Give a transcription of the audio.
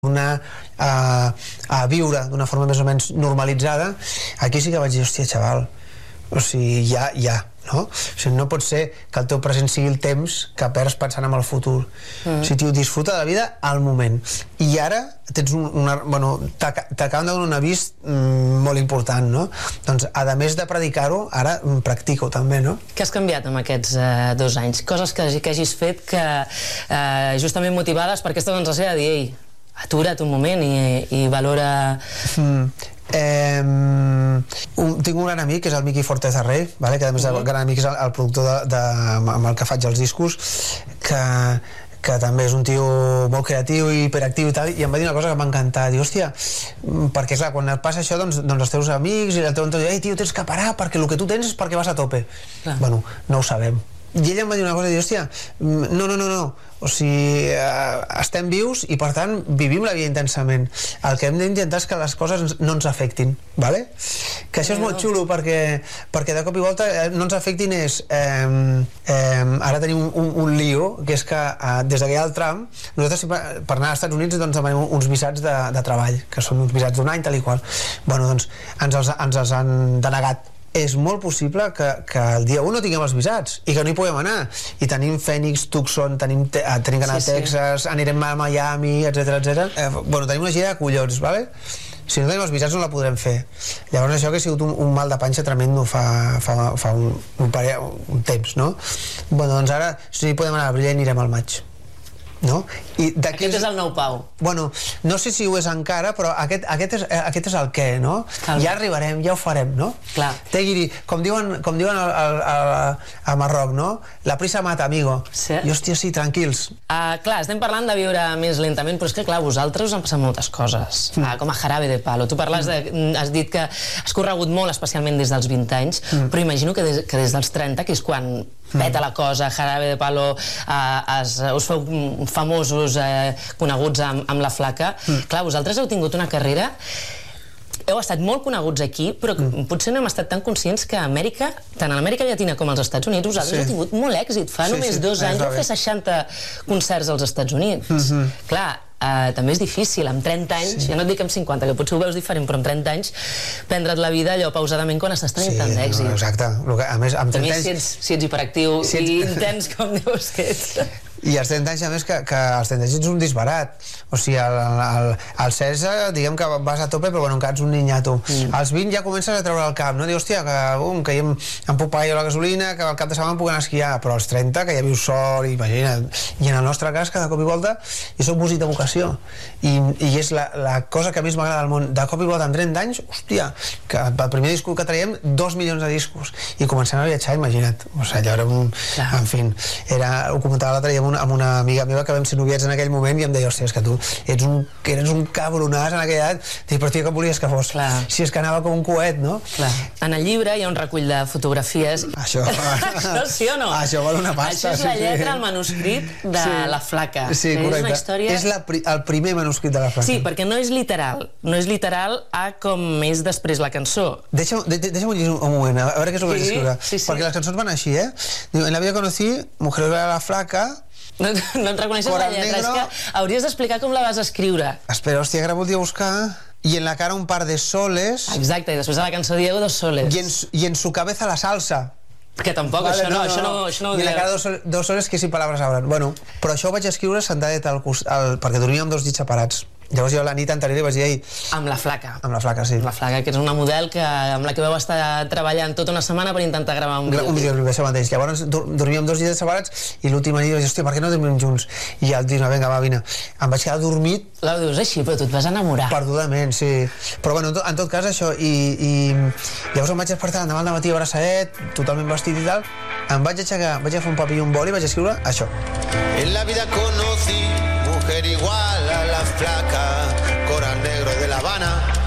tornar a viure d'una forma més o menys normalitzada, aquí sí que vaig dir, hòstia, xaval, o sigui, ja, no? O sigui, no pot ser que el teu present sigui el temps que perds pensant en el futur. O sigui, tio, disfruta de la vida al moment. I ara tens t'acaben de donar un avís molt important, no? Doncs, a més de predicar-ho, ara practico també, no? Què has canviat en aquests 2 anys? Coses que hagis fet que, justament motivades per aquesta sensació de dir, ei, atura't un moment i valora... tinc un gran amic, que és el Miqui Forteza Rey, que a més el gran amic és el productor amb el que faig els discos, que també és un tio molt creatiu i hiperactiu i tal, i em va dir una cosa que m'ha encantat. Diu, hòstia, perquè clar, quan et passa això, doncs els teus amics i el teu entorn diuen, ei, tio, tens que parar, perquè el que tu tens és perquè vas a tope. Bueno, no ho sabem. I ella em va dir una cosa, i diu, hòstia, no, o sigui, estem vius i per tant vivim la vida intensament. El que hem d'intentar és que les coses no ens afectin, vale? Que això és molt xulo perquè de cop i volta no ens afectin és ara tenim un lío, que és que des que hi ha el Trump, nosaltres per anar als Estats Units doncs demanem uns visats de treball, que són uns visats d'1 any, tal i qual. Bueno, doncs ens els han denegat. És molt possible que el dia 1 no tinguem els visats i que no hi puguem anar, i tenim Phoenix, Tucson, tenim que anar a Texas, anirem a Miami, etc. Bueno, tenim una gira de collons, vale? Si no tenim els visats no la podrem fer. Llavors això que ha sigut un mal de panxa tremendo fa un temps, no? Bueno, doncs ara si podem anar a Abril anirem al maig, no? Aquest és el nou Pau. Bueno, no sé si ho és encara, però aquest és el què, no? Ja arribarem, ja ho farem, no? Clar. Com diuen a Marroc, no? La prisa mata, amigo. I hòstia, sí, tranquils. Clar, estem parlant de viure més lentament, però és que, clar, vosaltres us han passat moltes coses, com a Jarabe de Palo. Tu parles has dit que has corregut molt, especialment des dels 20 anys, però imagino que des dels 30, que és quan peta la cosa, Jarabe de Palo, us feu famosos, coneguts amb la Flaca. Clar, vosaltres heu tingut una carrera, heu estat molt coneguts aquí, però potser no hem estat tan conscients que a Amèrica, tant a l'Amèrica Llatina com als Estats Units, vosaltres heu tingut molt èxit. Fa només 2 anys vau fer 60 concerts als Estats Units. Clar, també és difícil, amb 30 anys, ja no et dic amb 50, que potser ho veus diferent, però amb 30 anys prendre't la vida allò pausadament quan estàs tenint tant d'èxit. Exacte. A més, amb 30 anys... Si ets hiperactiu i intens com deus que ets... I als 30 anys, a més, que als 30 anys ets un disbarat. O sigui, als 16, diguem que vas a tope, però bueno, encara ets un ninyato. Als 20 ja comences a treure el cap, no? Dius, hòstia, que em puc pagar jo la gasolina, que al cap de setmana puc anar a esquiar, però als 30, que ja vius sol, imagina't. I en el nostre cas, que de cop i volta, jo soc músic de vocació. I és la cosa que més m'agrada del món. De cop i volta, en 30 anys, hòstia, que el primer disc que traiem, 2 milions de discos. I comencem a viatjar, imagina't. O sigui, allò era un... En fi, ho comentava l'altre dia amb una amiga meva que vam ser noviets en aquell moment i em deia, hòstia, és que tu eres un cabronàs en aquella edat. Dic, però tio, què volies que fos? Si és que anava com un coet, no? En el llibre hi ha un recull de fotografies. Això sí o no? Això val una pasta. Això és la lletra, el manuscrit de la Flaca. Sí, correcte. És el primer manuscrit de la Flaca. Sí, perquè no és literal. No és literal a com és després la cançó. Deixa'm llegir un moment, a veure què és el que vaig escriure. Perquè les cançons van així, Diu, en la vida conocí, mujer de la Flaca. No et reconeixes la lletra, és que hauries d'explicar com la vas escriure. Espera, hòstia, ara voldria buscar... Y en la cara un par de soles... Exacte, i després de la cançó Diego, 2 soles. Y en su cabeza la salsa. Que tampoc, això no ho diria. I en la cara 2 soles que sin palabras hablan. Bueno, però això ho vaig escriure sentadet perquè dormíem amb 2 llits separats. Llavors jo la nit anterior li vaig dir... Amb la Flaca. Amb la Flaca, sí. Amb la Flaca, que és una model amb la que vau estar treballant tota una setmana per intentar gravar un videoclip. Això mateix. Llavors dormíem 2 llits separats i l'última nit vaig dir, hòstia, per què no dormim junts? I el tio, vinga, va, vine. Em vaig quedar dormit. Ho dius així, però tu et vas enamorar. Perdudament, sí. Però bueno, en tot cas això, i llavors em vaig despertar l'endemà al matí a hora 7, totalment vestit i tal, em vaig aixecar, vaig agafar un paper i un boli i vaig escriure això. En la vida conocí mujer igual a la Flaca, coral negro de La Habana.